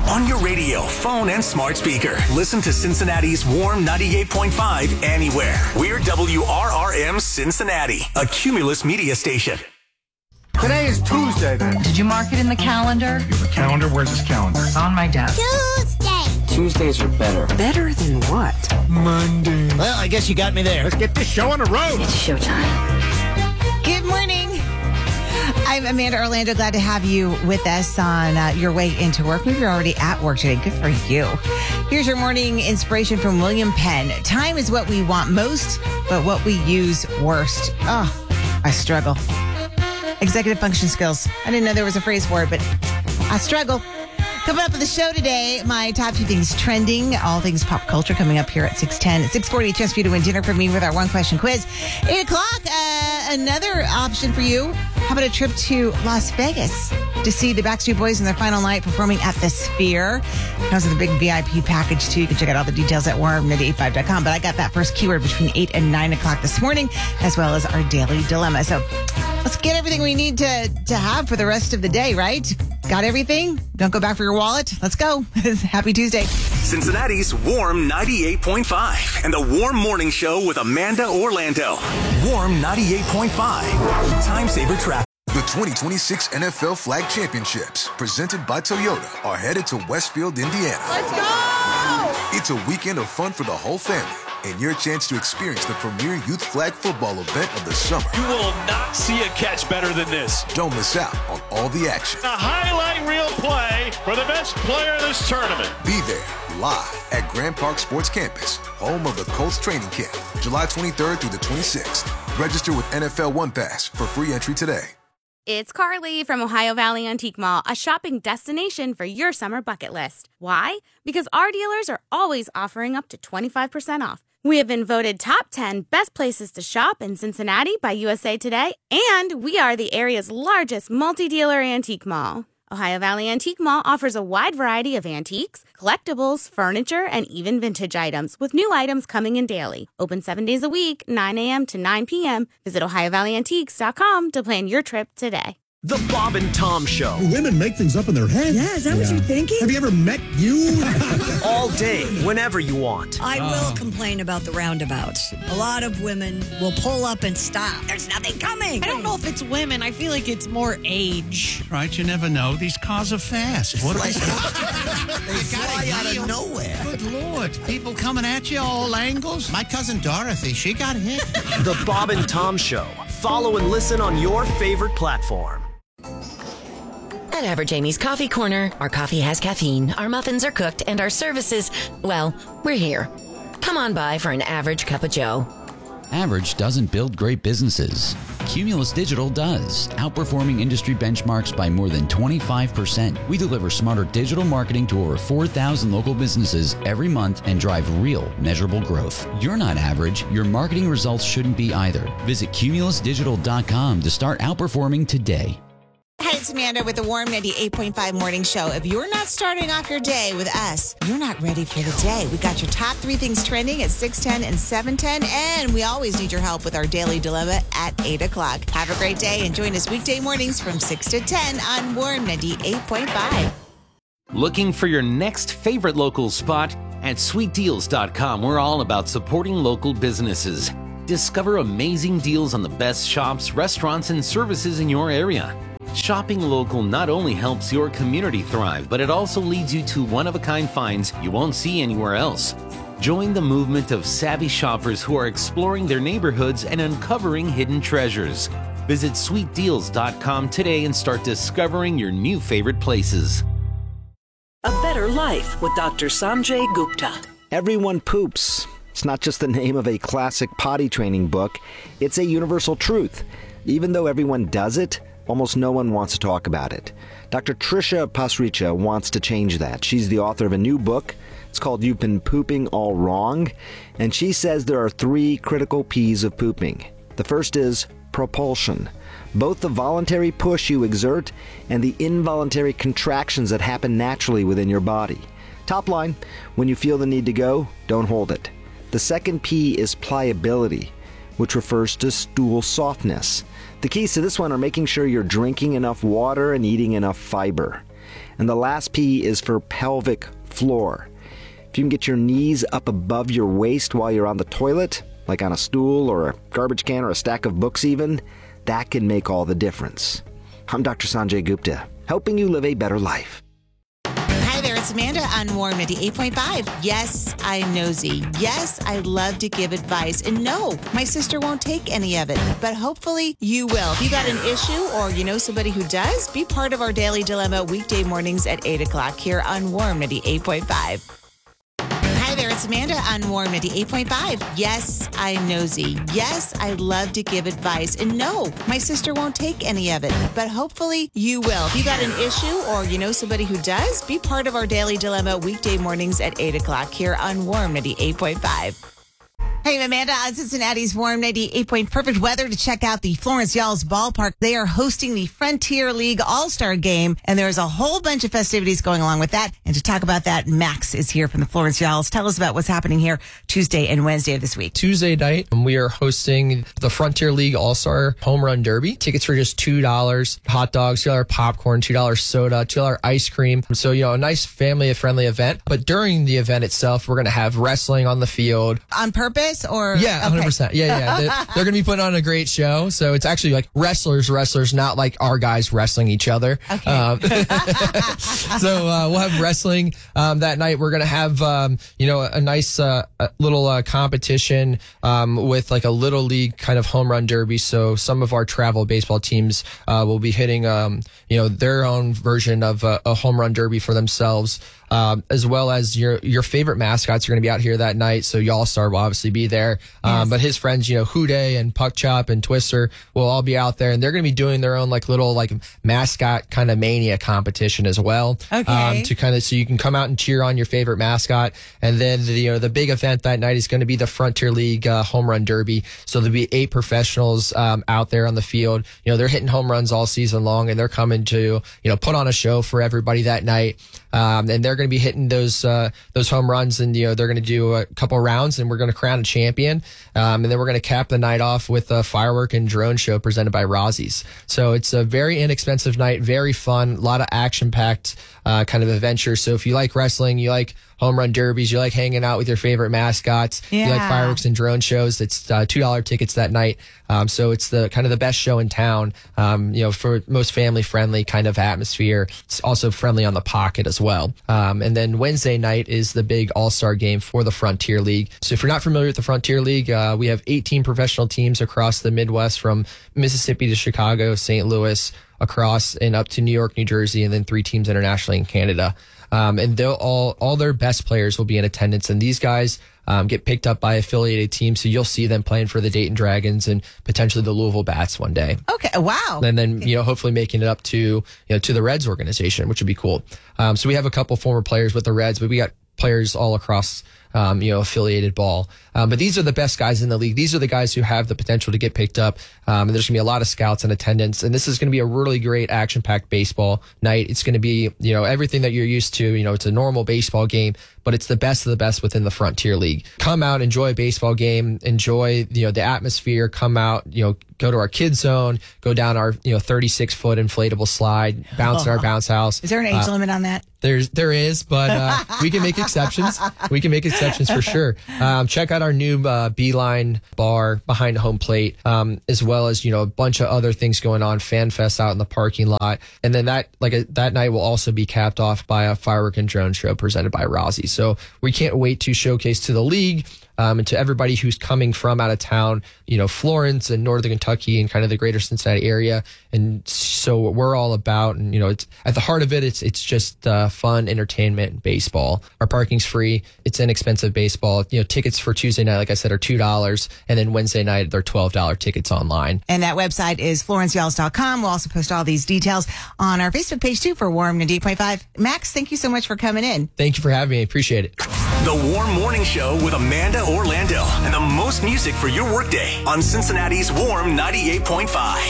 On your radio, phone, and smart speaker. Listen to Cincinnati's Warm 98.5 anywhere. We're WRRM Cincinnati, a Cumulus media station. Today is Tuesday, then. Did you mark it in the calendar? You have a calendar? Where's this calendar? It's on my desk. Tuesday. Tuesdays are better. Better than what? Monday. Well, I guess you got me there. Let's get this show on the road. It's showtime. Good morning. I'm Amanda Orlando. Glad to have you with us on your way into work. Maybe you're already at work today. Good for you. Here's your morning inspiration from William Penn. Time is what we want most, but what we use worst. Oh, I struggle. Executive function skills. I didn't know there was a phrase for it, but I struggle. Coming up on the show today, my top 2 things trending, all things pop culture coming up here at 6:10. At 6:40, a chance for you to win dinner from me with our one-question quiz. 8 o'clock, another option for you. How about a trip to Las Vegas to see the Backstreet Boys in their final night performing at the Sphere? Comes with a big VIP package, too. You can check out all the details at warm985.com. But I got that first keyword between 8 and 9 o'clock this morning, as well as our daily dilemma. So let's get everything we need to have for the rest of the day, right? Got everything? Don't go back for your wallet. Let's go. Happy Tuesday. Cincinnati's Warm 98.5 and the Warm Morning Show with Amanda Orlando. Warm 98.5. Time Saver Traffic. The 2026 NFL Flag Championships, presented by Toyota, are headed to Westfield, Indiana. Let's go! It's a weekend of fun for the whole family and your chance to experience the premier youth flag football event of the summer. You will not see a catch better than this. Don't miss out on all the action. A highlight reel play for the best player in this tournament. Be there live at Grand Park Sports Campus, home of the Colts training camp, July 23rd through the 26th. Register with NFL One Pass for free entry today. It's Carly from Ohio Valley Antique Mall, a shopping destination for your summer bucket list. Why? Because our dealers are always offering up to 25% off. We have been voted top 10 best places to shop in Cincinnati by USA Today, and we are the area's largest multi-dealer antique mall. Ohio Valley Antique Mall offers a wide variety of antiques, collectibles, furniture, and even vintage items, with new items coming in daily. Open 7 days a week, 9 a.m. to 9 p.m. Visit OhioValleyAntiques.com to plan your trip today. The Bob and Tom Show. Women make things up in their head. Yeah, is that what you're thinking? Have you ever met you? All day, whenever you want. I will complain about the roundabouts. A lot of women will pull up and stop. There's nothing coming. I don't know if it's women. I feel like it's more age. Right, you never know. These cars are fast. What They fly out of nowhere. Good Lord. People coming at you all angles. My cousin Dorothy, she got hit. The Bob and Tom Show. Follow and listen on your favorite platform. At Average Amy's Coffee Corner, our coffee has caffeine, our muffins are cooked, and our services, well, we're here. Come on by for an average cup of joe. Average doesn't build great businesses. Cumulus Digital does, outperforming industry benchmarks by more than 25%. We deliver smarter digital marketing to over 4,000 local businesses every month and drive real, measurable growth. You're not average. Your marketing results shouldn't be either. Visit cumulusdigital.com to start outperforming today. Hi, it's Amanda with the Warm 98.5 Morning Show. If you're not starting off your day with us, you're not ready for the day. We got your top 3 things trending at 6:10 and 7:10, and we always need your help with our daily dilemma at 8 o'clock. Have a great day and join us weekday mornings from 6 to 10 on Warm 98.5. Looking for your next favorite local spot? At sweetdeals.com, we're all about supporting local businesses. Discover amazing deals on the best shops, restaurants, and services in your area. Shopping local not only helps your community thrive, but it also leads you to one-of-a-kind finds you won't see anywhere else. Join the movement of savvy shoppers who are exploring their neighborhoods and uncovering hidden treasures. Visit sweetdeals.com today and start discovering your new favorite places. A Better Life with Dr. Sanjay Gupta. Everyone poops. It's not just the name of a classic potty training book. It's a universal truth. Even though everyone does it, almost no one wants to talk about it. Dr. Trisha Pasricha wants to change that. She's the author of a new book. It's called You've Been Pooping All Wrong. And she says there are 3 critical P's of pooping. The first is propulsion. Both the voluntary push you exert and the involuntary contractions that happen naturally within your body. Top line, when you feel the need to go, don't hold it. The second P is pliability, which refers to stool softness. The keys to this one are making sure you're drinking enough water and eating enough fiber. And the last P is for pelvic floor. If you can get your knees up above your waist while you're on the toilet, like on a stool or a garbage can or a stack of books even, that can make all the difference. I'm Dr. Sanjay Gupta, helping you live a better life. Hi there, it's Amanda on Warm 98.5. Yes, I'm nosy. Yes, I love to give advice. And no, my sister won't take any of it. But hopefully you will. If you got an issue or you know somebody who does, be part of our Daily Dilemma weekday mornings at 8 o'clock here on Warm 98.5. Hi there, it's Amanda on Warm 98.5. Yes, I'm nosy. Yes, I love to give advice. And no, my sister won't take any of it. But hopefully you will. If you got an issue or you know somebody who does, be part of our Daily Dilemma weekday mornings at 8 o'clock here on Warm 98.5. Hey, Amanda on Cincinnati's Warm 98. Perfect weather to check out the Florence Yalls Ballpark. They are hosting the Frontier League All-Star Game, and there's a whole bunch of festivities going along with that. And to talk about that, Max is here from the Florence Yalls. Tell us about what's happening here Tuesday and Wednesday of this week. Tuesday night, we are hosting the Frontier League All-Star Home Run Derby. Tickets for just $2. Hot dogs, $2 popcorn, $2 soda, $2 ice cream. So, a nice family-friendly event. But during the event itself, we're going to have wrestling on the field. On purpose? Or yeah, 100%. Yeah. They're going to be putting on a great show. So it's actually like wrestlers, not like our guys wrestling each other. Okay. So we'll have wrestling that night. We're going to have, a nice little competition with like a little league kind of home run derby. So some of our travel baseball teams will be hitting, their own version of a home run derby for themselves. As well as your favorite mascots are going to be out here that night. So Y'all-Star will obviously be there. Yes. But his friends, Houday and Puck Chop and Twister will all be out there, and they're going to be doing their own little mascot kind of mania competition as well. Okay. So you can come out and cheer on your favorite mascot. And then the big event that night is going to be the Frontier League Home Run Derby. So there'll be 8 professionals out there on the field. They're hitting home runs all season long, and they're coming to put on a show for everybody that night. And they're going to be hitting those home runs, and they're going to do a couple rounds, and we're going to crown a champion, and then we're going to cap the night off with a firework and drone show presented by Rosie's. So it's a very inexpensive night, very fun, a lot of action-packed kind of adventure. So if you like wrestling, you like home run derbies, you like hanging out with your favorite mascots, you like fireworks and drone shows, it's $2 tickets that night. So it's the kind of the best show in town, for most family friendly kind of atmosphere. It's also friendly on the pocket as well. And then Wednesday night is the big all-star game for the Frontier League. So if you're not familiar with the Frontier League, we have 18 professional teams across the Midwest, from Mississippi to Chicago, St. Louis, across and up to New York, New Jersey, and then 3 teams internationally in Canada. And they'll all their best players will be in attendance, and these guys get picked up by affiliated teams, so you'll see them playing for the Dayton Dragons and potentially the Louisville Bats one day. Okay, wow. And then hopefully making it up to to the Reds organization, which would be cool. So we have a couple former players with the Reds, but we got players all across affiliated ball. But these are the best guys in the league. These are the guys who have the potential to get picked up. And there's going to be a lot of scouts in attendance. And this is going to be a really great action-packed baseball night. It's going to be, everything that you're used to. It's a normal baseball game, but it's the best of the best within the Frontier League. Come out, enjoy a baseball game, enjoy, the atmosphere, come out, go to our kids zone, go down our, 36-foot inflatable slide, bounce in our bounce house. Is there an age limit on that? There is, but we can make exceptions. We can make exceptions for sure. Check out our new Beeline bar behind home plate, as well as a bunch of other things going on. Fan Fest out in the parking lot, and then that night will also be capped off by a firework and drone show presented by Rossi. So we can't wait to showcase to the league. And to everybody who's coming from out of town, Florence and Northern Kentucky and kind of the greater Cincinnati area. And so what we're all about, and, it's at the heart of it, it's just fun entertainment baseball. Our parking's free. It's inexpensive baseball. Tickets for Tuesday night, like I said, are $2. And then Wednesday night, they're $12 tickets online. And that website is FlorenceYalls.com. We'll also post all these details on our Facebook page, too, for Warm 98.5. Max, thank you so much for coming in. Thank you for having me. I appreciate it. The Warm Morning Show with Amanda Orlando, and the most music for your workday on Cincinnati's Warm 98.5.